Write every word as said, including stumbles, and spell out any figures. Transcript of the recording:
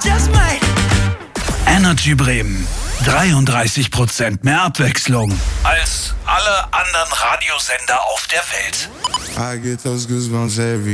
just might. Energy Bremen. dreiunddreißig Prozent mehr Abwechslung als alle anderen Radiosender auf der Welt. I get those goosebumps every